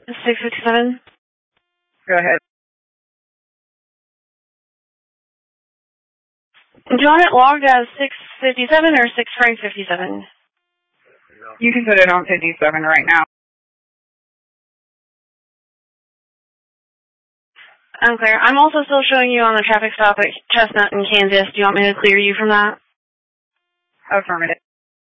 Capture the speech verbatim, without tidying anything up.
six fifty-seven. Go ahead. Do you want it logged as six fifty-seven or six Frank fifty-seven? You can put it on fifty-seven right now. Unclear. I'm also still showing you on the traffic stop at Chestnut in Kansas. Do you want me to clear you from that? Affirmative.